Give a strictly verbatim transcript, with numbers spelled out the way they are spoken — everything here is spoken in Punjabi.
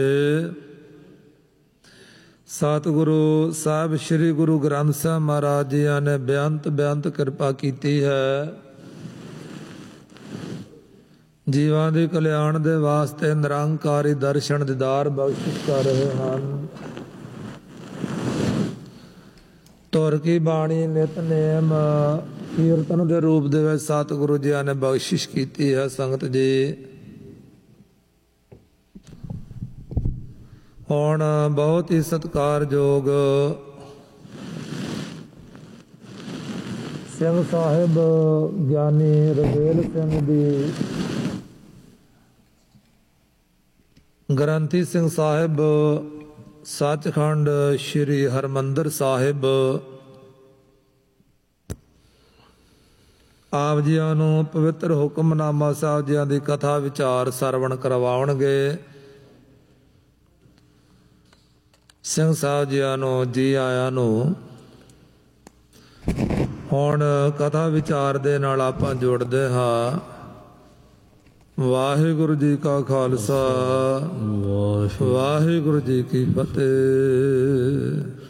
ਸਤਿਗੁਰੂ ਸਾਹਿਬ ਸ੍ਰੀ ਗੁਰੂ ਗ੍ਰੰਥ ਸਾਹਿਬ ਮਹਾਰਾਜ ਜੀਆਂ ਨੇ ਬੇਅੰਤ ਬੇਅੰਤ ਕਿਰਪਾ ਕੀਤੀ ਹੈ। ਜੀਵਾਂ ਦੇ ਕਲਿਆਣ ਦੇ ਵਾਸਤੇ ਨਿਰੰਕਾਰੀ ਦਰਸ਼ਨ ਦੀਦਾਰ ਬਖਸ਼ਿਸ਼ ਕਰ ਰਹੇ ਹਨ। ਤੁਰ ਕੀ ਬਾਣੀ ਨਿਤਨੇਮ ਕੀਰਤਨ ਦੇ ਰੂਪ ਦੇ ਵਿੱਚ ਸਤਿਗੁਰੂ ਜੀਆਂ ਨੇ ਬਖਸ਼ਿਸ਼ ਕੀਤੀ ਹੈ। ਸੰਗਤ ਜੀ, ਹੁਣ ਬਹੁਤ ਹੀ ਸਤਿਕਾਰਯੋਗ ਸਿੰਘ ਸਾਹਿਬ ਗਿਆਨੀ ਰਵੇਲ ਸਿੰਘ ਦੀ ਗ੍ਰੰਥੀ ਸਿੰਘ ਸਾਹਿਬ ਸੱਚਖੰਡ ਸ੍ਰੀ ਹਰਿਮੰਦਰ ਸਾਹਿਬ ਆਪ ਜੀਆਂ ਨੂੰ ਪਵਿੱਤਰ ਹੁਕਮਨਾਮਾ ਸਾਹਿਬ ਜੀਆਂ ਦੀ ਕਥਾ ਵਿਚਾਰ ਸਰਵਣ ਕਰਵਾਉਣਗੇ। ਸਿੰਘ ਸਾਹਿਬ ਜੀਆਂ ਨੂੰ ਜੀ ਆਇਆਂ ਨੂੰ। ਹੁਣ ਕਥਾ ਵਿਚਾਰ ਦੇ ਨਾਲ ਆਪਾਂ ਜੁੜਦੇ ਹਾਂ। ਵਾਹਿਗੁਰੂ ਜੀ ਕਾ ਖਾਲਸਾ, ਵਾਹਿਗੁਰੂ ਜੀ ਕੀ ਫਤਿਹ।